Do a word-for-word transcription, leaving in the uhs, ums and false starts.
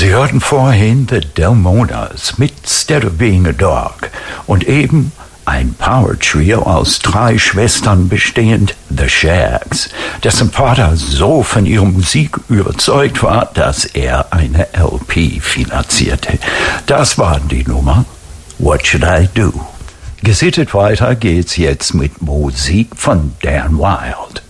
Sie hörten vorhin The Delmonas mit Instead of Being a Dog und eben ein Power Trio aus drei Schwestern bestehend, The Shags, dessen Vater so von ihrer Musik überzeugt war, dass er eine L P finanzierte. Das war die Nummer What Should I Do? Gesittet weiter geht's jetzt mit Musik von Dan Wilde.